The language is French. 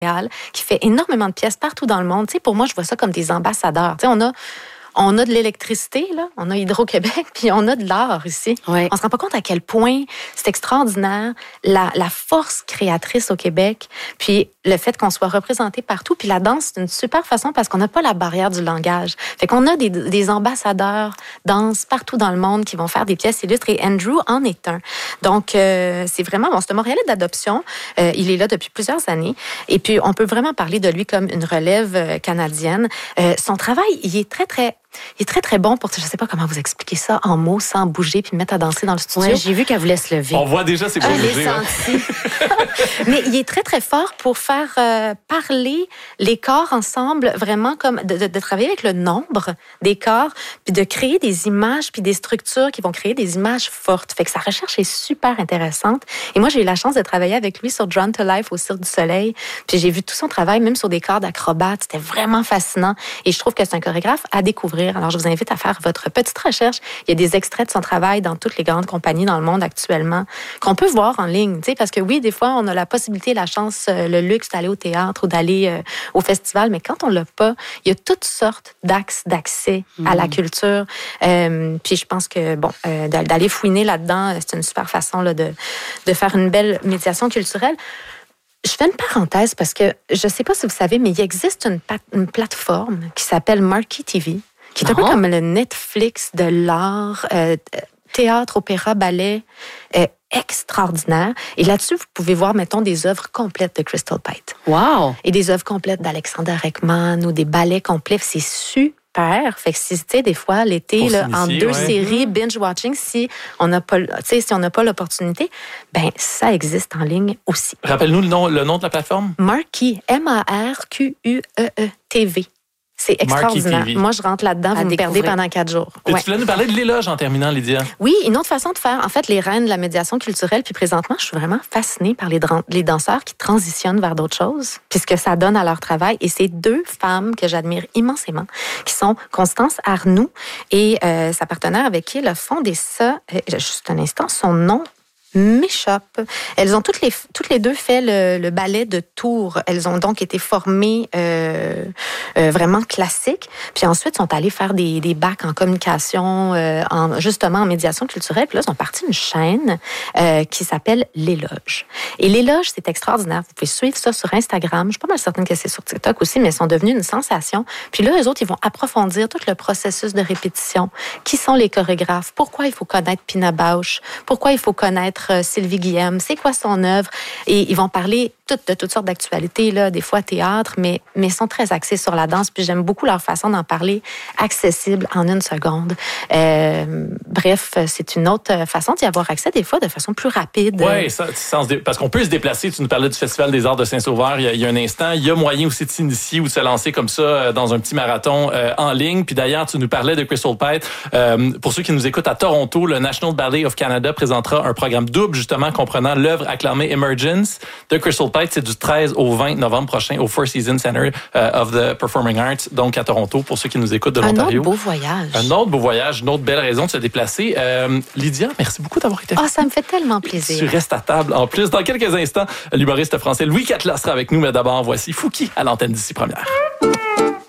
qui fait énormément de pièces partout dans le monde. Tu sais, pour moi, je vois ça comme des ambassadeurs. Tu sais, on a de l'électricité, là, on a Hydro-Québec, puis on a de l'art ici. Ouais. On se rend pas compte à quel point c'est extraordinaire, la force créatrice au Québec, puis le fait qu'on soit représenté partout. Puis la danse, c'est une super façon parce qu'on n'a pas la barrière du langage. Fait qu'on a des ambassadeurs danse partout dans le monde qui vont faire des pièces illustres, et Andrew en est un. Donc, c'est vraiment, c'est un Montréalais d'adoption. Il est là depuis plusieurs années. Et puis, on peut vraiment parler de lui comme une relève canadienne. Son travail, il est très bon pour, je sais pas comment vous expliquer ça en mots, sans bouger puis me mettre à danser dans le studio. Ouais, j'ai vu qu'elle voulait se lever. On voit déjà ses beaux Je l'ai bouger, hein. senti. Mais il est très, très fort pour faire parler les corps ensemble, vraiment comme de travailler avec le nombre des corps, puis de créer des images, puis des structures qui vont créer des images fortes. Fait que sa recherche est super intéressante. Et moi, j'ai eu la chance de travailler avec lui sur Drawn to Life au Cirque du Soleil. Puis j'ai vu tout son travail, même sur des corps d'acrobates. C'était vraiment fascinant. Et je trouve que c'est un chorégraphe à découvrir. Alors, je vous invite à faire votre petite recherche. Il y a des extraits de son travail dans toutes les grandes compagnies dans le monde actuellement qu'on peut voir en ligne. Tu sais, parce que oui, des fois, on a la possibilité, la chance, le luxe d'aller au théâtre ou d'aller au festival, mais quand on l'a pas, il y a toutes sortes d'axes d'accès à la culture. Puis je pense que, d'aller fouiner là-dedans, c'est une super façon là, de faire une belle médiation culturelle. Je fais une parenthèse parce que je ne sais pas si vous savez, mais il existe une plateforme qui s'appelle Marquee TV, qui est un peu comme le Netflix de l'art, théâtre, opéra, ballet, extraordinaire. Et là-dessus, vous pouvez voir, mettons, des œuvres complètes de Crystal Pite. Wow! Et des œuvres complètes d'Alexander Ekman ou des ballets complets. C'est super. Fait que si, tu sais, des fois, l'été, là, en 2 séries, binge-watching, si on n'a pas l'opportunité, ça existe en ligne aussi. Rappelle-nous le nom de la plateforme. Marquee, Marquee TV. C'est extraordinaire. Moi, je rentre là-dedans, vous me perdez pendant 4 jours. Tu voulais nous parler de l'éloge en terminant, Lydia? Oui, une autre façon de faire, en fait, les reines de la médiation culturelle. Puis présentement, je suis vraiment fascinée par les danseurs qui transitionnent vers d'autres choses, puisque ça donne à leur travail. Et c'est 2 femmes que j'admire immensément, qui sont Constance Arnoux et sa partenaire avec qui elle a fondé ça. Juste un instant, son nom m'échappe. Elles ont toutes les 2 fait le ballet de Tours. Elles ont donc été formées vraiment classiques. Puis ensuite, sont allées faire des bacs en communication, justement en médiation culturelle. Puis là, elles ont parti une chaîne qui s'appelle L'Éloge. Et L'Éloge, c'est extraordinaire. Vous pouvez suivre ça sur Instagram. Je suis pas mal certaine que c'est sur TikTok aussi, mais elles sont devenues une sensation. Puis là, eux autres, ils vont approfondir tout le processus de répétition. Qui sont les chorégraphes? Pourquoi il faut connaître Pina Bausch? Pourquoi il faut connaître Sylvie Guillem, c'est quoi son œuvre? Et ils vont parler de toutes sortes d'actualités, là, des fois théâtre, mais ils sont très axés sur la danse. Puis j'aime beaucoup leur façon d'en parler, accessible en 1 seconde. Bref, c'est une autre façon d'y avoir accès, des fois, de façon plus rapide. Oui, parce qu'on peut se déplacer. Tu nous parlais du Festival des Arts de Saint-Sauveur il y a un instant. Il y a moyen aussi de s'initier ou de se lancer comme ça dans un petit marathon en ligne. Puis d'ailleurs, tu nous parlais de Crystal Pite. Pour ceux qui nous écoutent à Toronto, le National Ballet of Canada présentera un programme double, justement, comprenant l'œuvre acclamée Emergence de Crystal Pite. C'est du 13 au 20 novembre prochain au Four Seasons Center of the Performing Arts, donc à Toronto, pour ceux qui nous écoutent de l'Ontario. Un autre beau voyage. Un autre beau voyage, une autre belle raison de se déplacer. Lydia, merci beaucoup d'avoir été avec nous. Ça me fait tellement plaisir. Tu restes à table en plus. Dans quelques instants, l'humoriste français Louis Catla sera avec nous, mais d'abord, voici Fouki à l'antenne d'ici première.